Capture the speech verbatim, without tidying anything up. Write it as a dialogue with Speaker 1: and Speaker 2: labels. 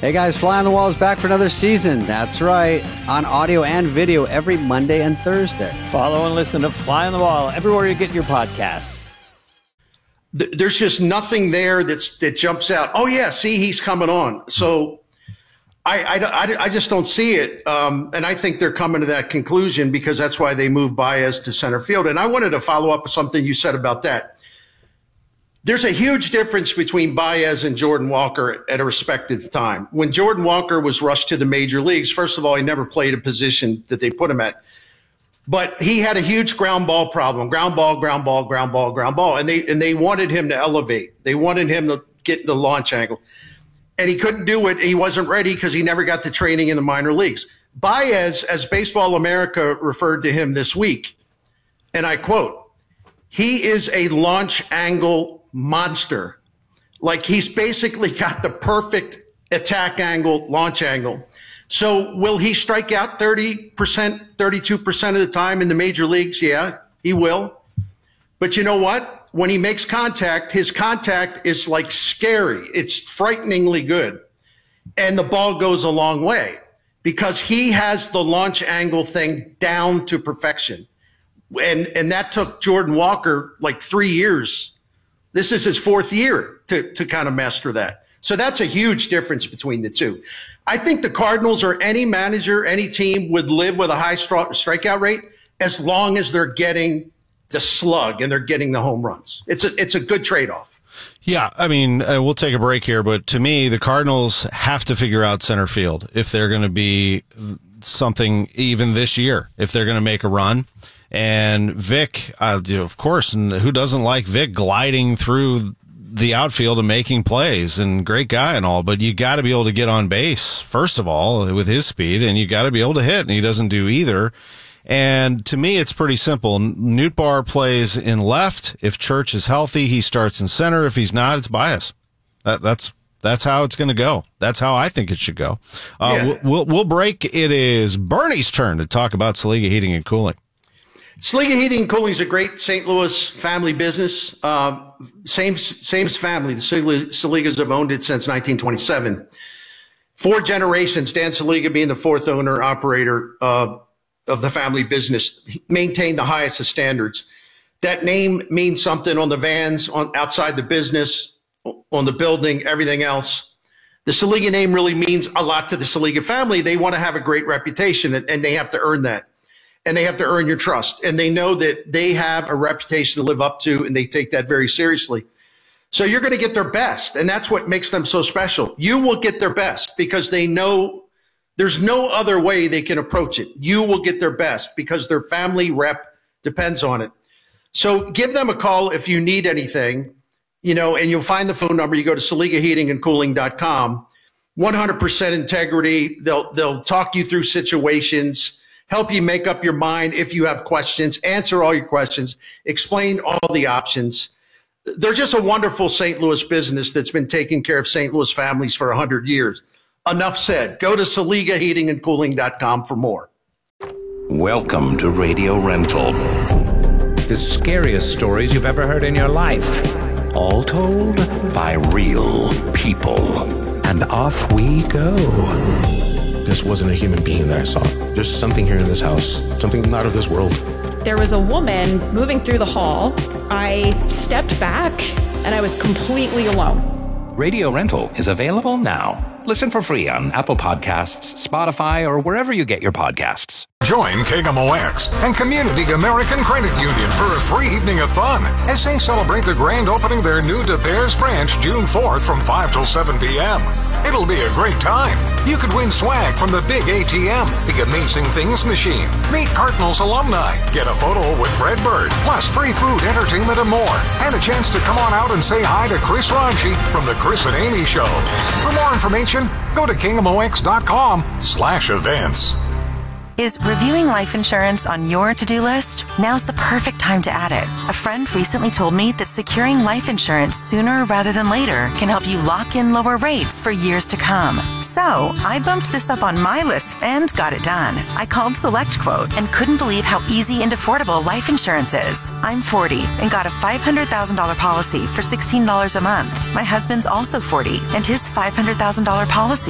Speaker 1: Hey guys, Fly on the Wall is back for another season. That's right, on audio and video every Monday and Thursday.
Speaker 2: Follow and listen to Fly on the Wall everywhere you get your podcasts.
Speaker 3: There's just nothing there that's that jumps out. Oh yeah, see, he's coming on. So I I, I, I just don't see it, um, and I think they're coming to that conclusion because that's why they moved Baez to center field. And I wanted to follow up with something you said about that. There's a huge difference between Baez and Jordan Walker at a respective time. When Jordan Walker was rushed to the major leagues, first of all, he never played a position that they put him at. But he had a huge ground ball problem. Ground ball, ground ball, ground ball, ground ball. And they and they wanted him to elevate. They wanted him to get the launch angle. And he couldn't do it. He wasn't ready because he never got the training in the minor leagues. Baez, as Baseball America referred to him this week, and I quote, he is a launch angle monster. Like he's basically got the perfect attack angle, launch angle. So will he strike out thirty percent, thirty-two percent of the time in the major leagues? Yeah, he will. But you know what? When he makes contact, his contact is like scary. It's frighteningly good. And the ball goes a long way because he has the launch angle thing down to perfection. And, and that took Jordan Walker like three years. This is his fourth year to, to kind of master that. So that's a huge difference between the two. I think the Cardinals or any manager, any team would live with a high stri- strikeout rate as long as they're getting the slug and they're getting the home runs. It's a, it's a good trade-off.
Speaker 4: Yeah, I mean, uh, we'll take a break here, but to me, the Cardinals have to figure out center field if they're going to be something even this year, if they're going to make a run. And Vic, uh, of course, and who doesn't like Vic gliding through the outfield and making plays, and great guy and all, but you got to be able to get on base, first of all, with his speed, and you got to be able to hit, and he doesn't do either. And to me, it's pretty simple. Nootbaar plays in left. If Church is healthy, he starts in center. If he's not, it's Baez. That, that's That's how it's going to go. That's how I think it should go. Uh,
Speaker 3: yeah.
Speaker 4: we'll, we'll, we'll break. It is Bernie's turn to talk about Saliga Heating and Cooling.
Speaker 3: Saliga Heating and Cooling is a great Saint Louis family business. Uh, same, same family. The Saligas have owned it since nineteen twenty-seven. Four generations, Dan Saliga being the fourth owner, operator uh, of the family business, maintained the highest of standards. That name means something on the vans, on outside the business, on the building, everything else. The Saliga name really means a lot to the Saliga family. They want to have a great reputation, and they have to earn that. And they have to earn your trust. And they know that they have a reputation to live up to, and they take that very seriously. So you're going to get their best, and that's what makes them so special. You will get their best because they know there's no other way they can approach it. You will get their best because their family rep depends on it. So give them a call if you need anything, you know, and you'll find the phone number. You go to saliga heating and cooling dot com. one hundred percent integrity. They'll, they'll talk you through situations, help you make up your mind if you have questions, answer all your questions, explain all the options. They're just a wonderful Saint Louis business that's been taking care of Saint Louis families for one hundred years. Enough said. Go to saliga heating and cooling dot com for more.
Speaker 5: Welcome to Radio Rental. The scariest stories you've ever heard in your life. All told by real people. And off we go.
Speaker 6: This wasn't a human being that I saw. There's something here in this house, something not of this world.
Speaker 7: There was a woman moving through the hall. I stepped back and I was completely alone.
Speaker 5: Radio Rental is available now. Listen for free on Apple Podcasts, Spotify, or wherever you get your podcasts.
Speaker 8: Join K M O X and Community American Credit Union for a free evening of fun as they celebrate the grand opening their new De Beers branch June fourth from five till seven p.m. It'll be a great time. You could win swag from the big A T M, the Amazing Things machine, meet Cardinals alumni, get a photo with Fred Bird, plus free food, entertainment, and more, and a chance to come on out and say hi to Chris Ranchi from the Chris and Amy Show. For more information, go to K M O X dot com slash events.
Speaker 9: Is reviewing life insurance on your to-do list? Now's the perfect time to add it. A friend recently told me that securing life insurance sooner rather than later can help you lock in lower rates for years to come. So I bumped this up on my list and got it done. I called SelectQuote and couldn't believe how easy and affordable life insurance is. I'm forty and got a five hundred thousand dollars policy for sixteen dollars a month. My husband's also forty and his five hundred thousand dollars policy